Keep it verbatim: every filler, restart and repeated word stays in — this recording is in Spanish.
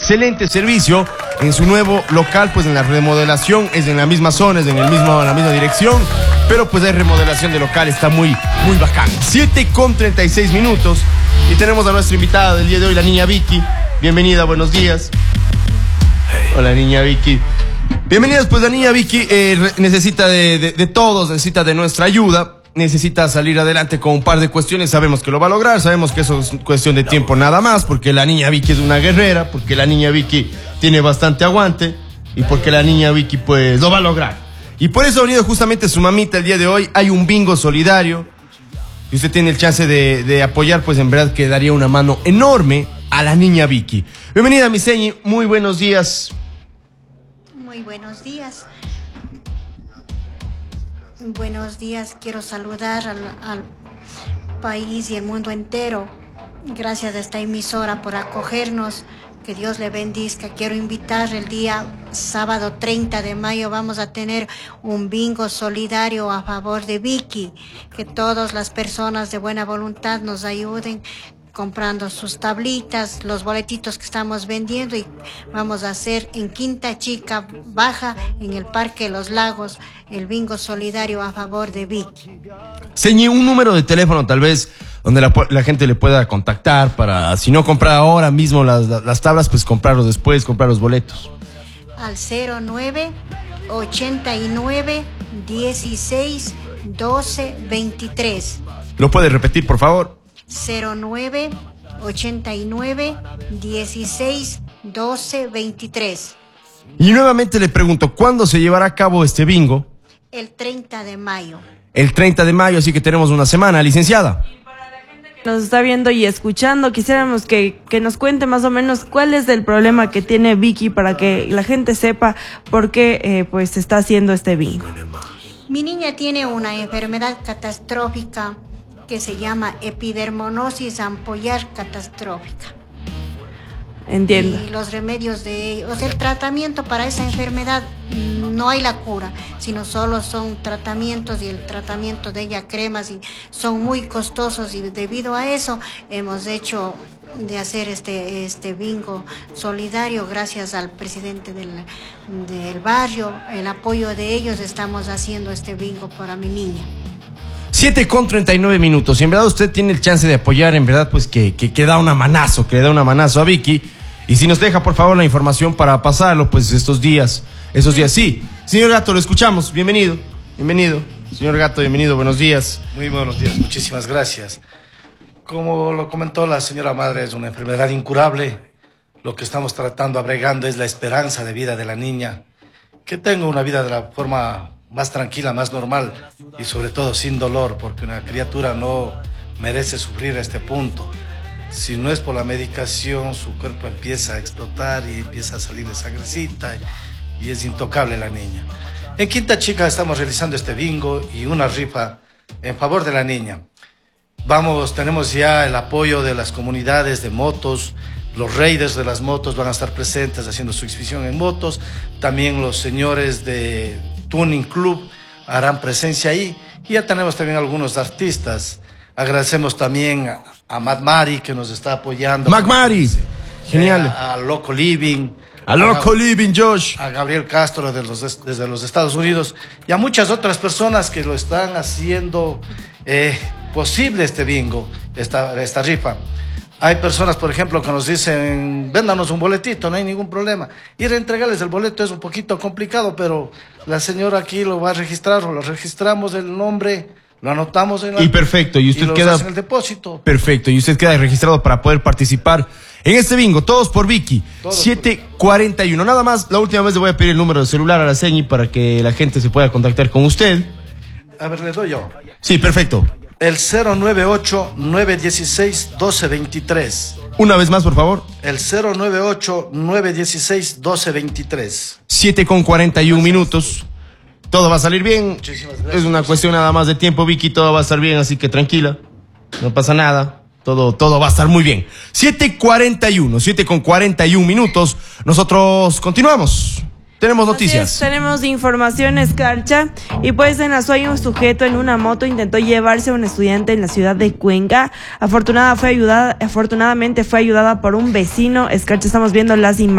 excelente servicio en su nuevo local, pues en la remodelación, es en la misma zona, es en el mismo, en la misma dirección, pero pues hay remodelación de local, está muy, muy bacán. siete con treinta y seis minutos y tenemos a nuestra invitada del día de hoy, la niña Vicky. Bienvenida, buenos días. Hola, niña Vicky. Bienvenidas, pues la niña Vicky eh, necesita de, de, de todos, necesita de nuestra ayuda. Necesita salir adelante con un par de cuestiones. Sabemos que lo va a lograr, sabemos que eso es cuestión de tiempo nada más, porque la niña Vicky es una guerrera, porque la niña Vicky tiene bastante aguante y porque la niña Vicky pues lo va a lograr. Y por eso ha venido justamente su mamita el día de hoy. Hay un bingo solidario y usted tiene el chance de, de apoyar, pues en verdad que daría una mano enorme a la niña Vicky. Bienvenida, mi Señi, muy buenos días. Muy buenos días. Buenos días, quiero saludar al, al país y el mundo entero. Gracias a esta emisora por acogernos, que Dios le bendiga. Quiero invitar el día sábado treinta de mayo, vamos a tener un bingo solidario a favor de Vicky, que todas las personas de buena voluntad nos ayuden comprando sus tablitas, los boletitos que estamos vendiendo, y vamos a hacer en Quinta Chica Baja, en el Parque de los Lagos, el bingo solidario a favor de Vicky. Señi, un número de teléfono tal vez donde la, la gente le pueda contactar para, si no comprar ahora mismo las, las tablas, pues comprarlos después, comprar los boletos. Al cero nueve ochenta y nueve dieciséis doce veintitrés. ¿Lo puede repetir, por favor? cero nueve ochenta y nueve dieciséis doce veintitrés. Y nuevamente le pregunto, ¿cuándo se llevará a cabo este bingo? El treinta de mayo. El treinta de mayo, así que tenemos una semana, licenciada. Y para la gente que nos está viendo y escuchando, quisiéramos que, que nos cuente más o menos cuál es el problema que tiene Vicky, para que la gente sepa por qué eh, pues está haciendo este bingo. Mi niña tiene una enfermedad catastrófica que se llama epidermonosis ampollar catastrófica. Entiendo. Y los remedios de, o sea, el tratamiento para esa enfermedad, no hay la cura, sino solo son tratamientos, y el tratamiento de ella, cremas, y son muy costosos, y debido a eso hemos hecho de hacer este, este bingo solidario. Gracias al presidente del, del barrio, el apoyo de ellos, estamos haciendo este bingo para mi niña. siete con treinta y nueve minutos. Y en verdad usted tiene el chance de apoyar, en verdad, pues que, que, que da una manazo, que le da una manazo a Vicky. Y si nos deja, por favor, la información para pasarlo, pues estos días, esos días. Sí, señor Gato, lo escuchamos. Bienvenido, bienvenido. Señor Gato, bienvenido, buenos días. Muy buenos días, muchísimas gracias. Como lo comentó la señora madre, es una enfermedad incurable. Lo que estamos tratando, abregando, es la esperanza de vida de la niña. Que tenga una vida de la forma más tranquila, más normal, y sobre todo sin dolor, porque una criatura no merece sufrir a este punto. Si no es por la medicación, su cuerpo empieza a explotar y empieza a salirle sangrecita, y es intocable la niña. En Quinta Chica estamos realizando este bingo y una rifa en favor de la niña. Vamos, tenemos ya el apoyo de las comunidades de motos. Los raiders de las motos van a estar presentes haciendo su exhibición en motos. También los señores de Tuning Club harán presencia ahí. Y ya tenemos también algunos artistas. Agradecemos también a, a Matt Mari, que nos está apoyando. Mac Mari, genial. Eh, a, a Loco Living. A Loco Living, Josh. A Gabriel Castro de los, desde los Estados Unidos. Y a muchas otras personas que lo están haciendo eh, posible este bingo, esta, esta rifa. Hay personas, por ejemplo, que nos dicen, véndanos un boletito, no hay ningún problema. Ir a entregarles el boleto es un poquito complicado, pero la señora aquí lo va a registrar, o lo registramos el nombre, lo anotamos en la... Y perfecto, y usted y queda... en el depósito. Perfecto, y usted queda registrado para poder participar en este bingo. Todos por Vicky. siete cuarenta y uno. Nada más, la última vez le voy a pedir el número de celular a la Señi para que la gente se pueda contactar con usted. A ver, le doy yo. Sí, perfecto. El cero nueve ocho nueve uno seis doce veintitrés. Una vez más, por favor. El cero nueve ocho nueve uno seis doce veintitrés. siete con cuarenta y uno minutos. Todo va a salir bien. Muchísimas gracias. Es una cuestión nada más de tiempo, Vicky. Todo va a estar bien, así que tranquila. No pasa nada. Todo, todo va a estar muy bien. siete cuarenta y uno. siete con cuarenta y uno minutos. Nosotros continuamos. Tenemos noticias. Es, tenemos información, Escarcha. Y pues en Azuay, un sujeto en una moto intentó llevarse a un estudiante en la ciudad de Cuenca. Afortunada fue ayudada, afortunadamente fue ayudada por un vecino. Escarcha, estamos viendo las imágenes.